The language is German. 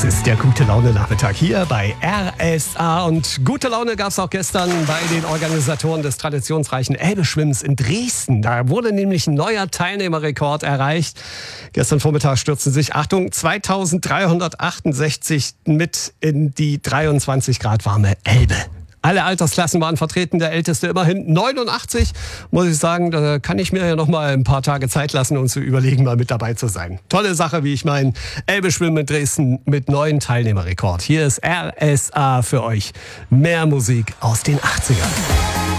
ist der Gute-Laune-Nachmittag hier bei RSA. Und gute Laune gab es auch gestern bei den Organisatoren des traditionsreichen Elbe-Schwimmens in Dresden. Da wurde nämlich ein neuer Teilnehmerrekord erreicht. Gestern Vormittag stürzten sich, Achtung, 2368 mit in die 23 Grad warme Elbe. Alle Altersklassen waren vertreten, der Älteste immerhin 89. Muss ich sagen, da kann ich mir ja noch mal ein paar Tage Zeit lassen, um zu überlegen, mal mit dabei zu sein. Tolle Sache, wie ich mein Elbe-Schwimmen in Dresden mit neuen Teilnehmerrekord. Hier ist RSA für euch. Mehr Musik aus den 80ern.